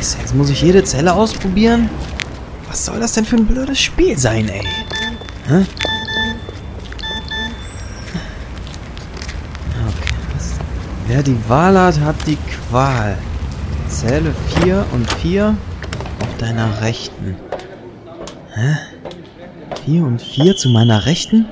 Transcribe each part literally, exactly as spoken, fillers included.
Scheiße, jetzt muss ich jede Zelle ausprobieren? Was soll das denn für ein blödes Spiel sein, ey? Hä? Okay, was? Wer die Wahl hat, hat die Qual. Zähle vier und vier auf deiner Rechten. Hä? vier und vier zu meiner Rechten?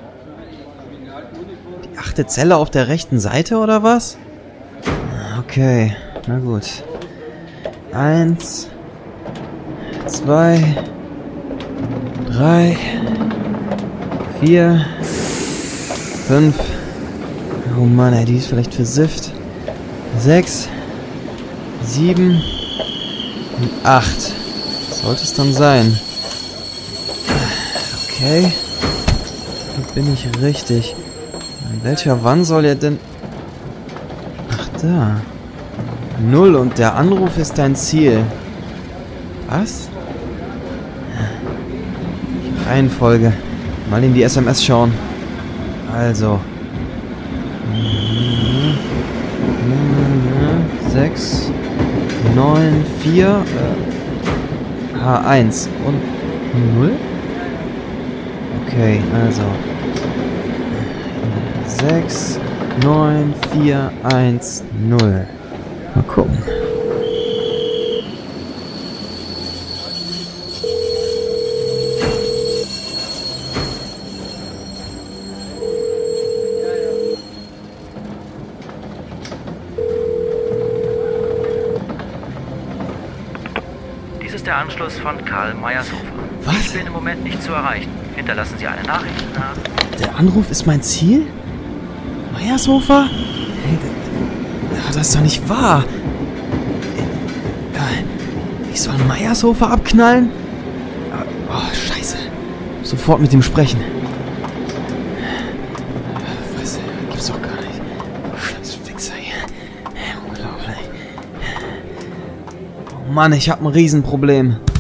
Die achte Zelle auf der rechten Seite, oder was? Okay, na gut. Eins, zwei, drei, vier, fünf. Oh Mann, ey, die ist vielleicht versifft. Sechs, sieben und acht. Sollte es dann sein. Okay. Da bin ich richtig. An welcher Wand soll er denn... Ach, da. Null und der Anruf ist dein Ziel. Was? Reihenfolge. Mal in die S M S schauen. Also. sechs, neun, vier, äh, H eins und null? Okay, also. sechs, neun, vier, eins, null. Mal gucken. Dies ist der Anschluss von Karl Meyershofer. Was? Ich bin im Moment nicht zu erreichen. Hinterlassen Sie eine Nachricht nach... Der Anruf ist mein Ziel? Meyershofer? Hey, das, das ist doch nicht wahr. Ich soll Meyershofer abknallen? Oh, scheiße. Sofort mit ihm sprechen. Was? Gibt's doch gar nicht. Scheiß Fixer hier. Unglaublich. Oh Mann, ich hab ein Riesenproblem.